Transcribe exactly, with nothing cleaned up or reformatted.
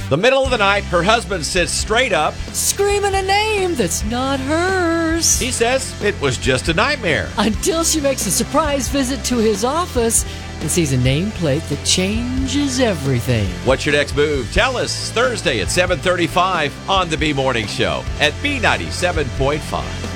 The middle of the night, her husband sits straight up. Screaming a name that's not hers. He says it was just a nightmare. Until she makes a surprise visit to his office and sees a nameplate that changes everything. What's your next move? Tell us Thursday at seven thirty-five on the B Morning Show at B ninety-seven point five.